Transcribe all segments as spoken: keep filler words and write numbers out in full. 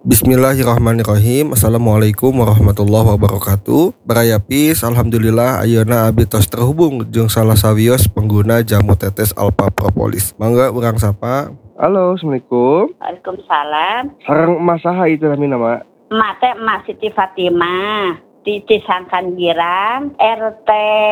Bismillahirrahmanirrahim. Assalamualaikum warahmatullahi wabarakatuh. Baraya Pis, alhamdulillah ayeuna abdi tos terhubung jeung salah sawios pengguna jamu tetes Alpha Propolis. Mangga urang sapa. Halo, assalamualaikum. Waalaikumsalam. Sareng emas saha itu namina, Mak? Emak teh Emak Siti Fatimah di Cisangkan Girang, R T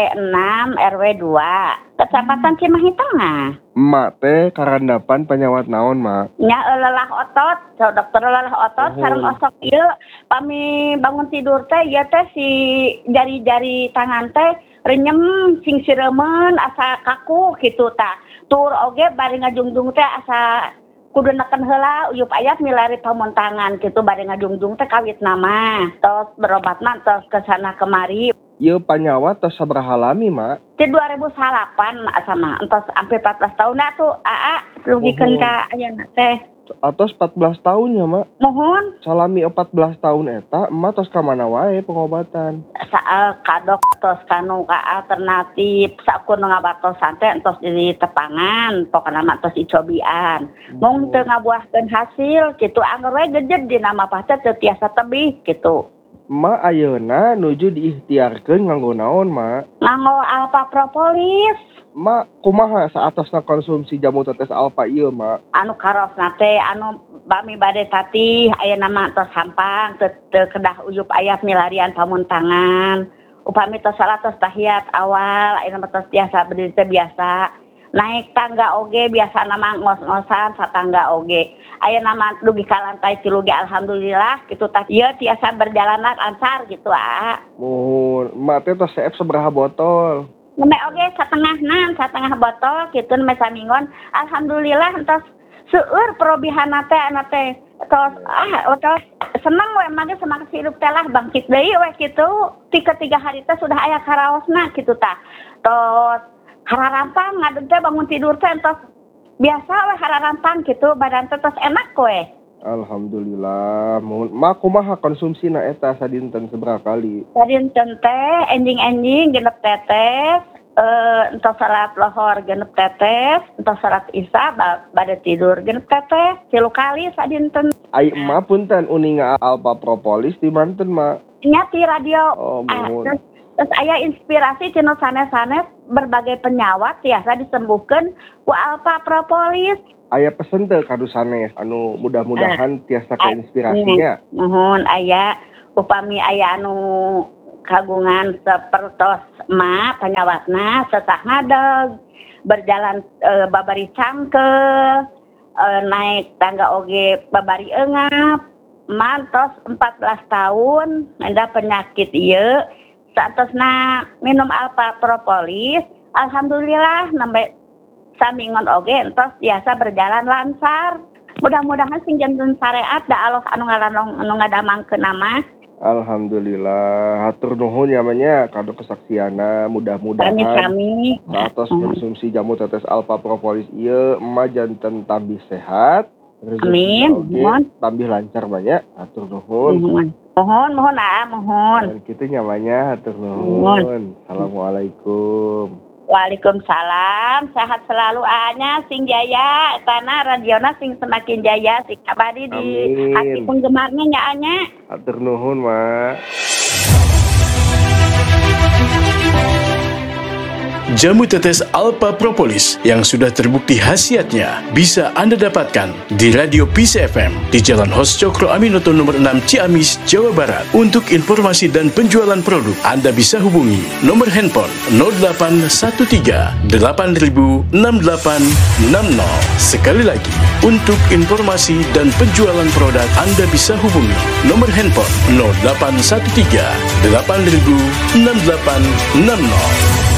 enam R W dua, Kecamatan Cimahi Tengah. Emak teh karandapan penyawat naon, Mak? Nya lelah otot, so dokter lelah otot, oh. Sareng osok ieu pami bangun tidur teh ieu teh si jari-jari tangan teh renyem sing siremen asa kaku kitu tah. Tur oge bari ngajungjung teh asa kudu neken heula uyup aya milari pamuntangan kitu bari ngajungjung teh kawit nama. Tos berobat mah tos kesana kemari. Ieu panyawa tos sabaraha lami, Mak? Di dua ribu delapan asa mah entos sampai empat belas tahun atuh aa rugikeun ka ayeuna teh. Atos empat belas tahun ya, Mak? Mohon. Salami empat belas tahun eta, emak tos ka mana wae pengobatan? Saal kadok tos kanu ka alternatif sakur ngabatosan teh entos di tepangan, pokona mah tos icobian. Mung teu ngabuahkeun hasil kitu angger we gejed dina mah teh teu tiasa tebih kitu. Emak ayeuna nuju diikhtiarkeun nganggo naon, Mak? Nganggo Alpha Propolis. Mak, kumaha saatosna konsumsi jamu tetes Alpha ieu, Mak? Anu karosna teh anu bami bade tatih ayeuna mah tos sampang teu teu kedah uyup aya milarian pamuntangan. Upami tos salah tos tahiyat awal ayeuna mah tos biasa berdiri teh biasa. Naik tangga oge biasa nama ngos-ngosan satangga oge. Ayeuna mah dugi ka lantai tilu ge alhamdulillah kitu tah ieu tiasa berjalan lancar gitu ah. Mun, mak teh tos seep sabaraha botol? Neme oge satengahna, satengah botol kitu neme samingon. Alhamdulillah entos seueur perobihanna teh ana teh. Tos ah tos seneng we mage semangat hidup teh lah bangkit deui we kitu. Tiga tiga hari teh sudah aya karaosna kitu tah. Tos hararampang ngadeg teh bangun tidur teh entos biasa we hararampang kitu badan teh tos enak we. Alhamdulillah. Mun mak kumaha konsumsina eta sadinten sabaraha kali? Sadinten teh enjing-enjing genep tetes, eh entos salat lohor genep tetes, entos salat isya bade tidur genep tetes, tilu kali sadinten. Ai emak punten uninga Alpha Propolis di manten, Mak? Nya ti radio. Oh, ah, terus, terus aya inspirasi cenah sanes-sanes berbagai penyawat tiasa disembuhkeun ku Alpha Propolis. Aya pesen teh kadu sanes anu mudah-mudahan tiasa keinspirasinya. Mohon aya upami aya anu kagungan sapertos emak panyawatna sesah ngadeg berjalan e, babari cangkel e, naik tangga oge babari eungap mantos empat belas tahun ada penyakit ieu saatosna minum Alpha Propolis alhamdulillah nembe samingon oge entos biasa berjalan lancar. Mudah-mudahan sing janten syariat da Allah anu ngalanong anu ngadamangkeun nama. Alhamdulillah, hatur nuhun namanya kado kesaksiana mudah-mudahan kami atas konsumsi jamu tetes Alpha Propolis ieu emak janten tambih sehat. Amin. Mohon tambih lancar banyak. Hatur nuhun. Mohon. Mohon mohon ah mohon. Dan kitu nyamanya hatur nuhun. Assalamualaikum. Waalaikumsalam, sehat selalu anya sing jaya, tanah radiona sing semakin jaya, sing abadi di hati penggemarnya nya anya. Hatur nuhun, Mak. Jamu tetes Alpha Propolis yang sudah terbukti khasiatnya bisa Anda dapatkan di Radio Peace F M di Jalan Hos Cokro Aminoto nomor enam Ciamis, Jawa Barat. Untuk informasi dan penjualan produk, Anda bisa hubungi nomor handphone nol delapan satu tiga delapan nol enam delapan enam nol. Sekali lagi, untuk informasi dan penjualan produk, Anda bisa hubungi nomor handphone nol delapan satu tiga delapan nol enam delapan enam nol.